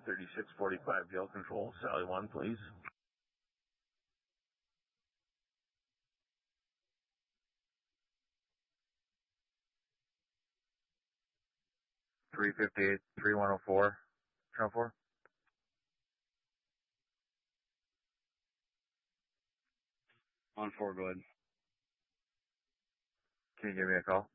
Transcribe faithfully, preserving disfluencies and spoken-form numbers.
thirty-six forty-five Gale Control, Sally one, please. three fifty-eight, three one oh four, Channel four. On four, go ahead. Can you give me a call?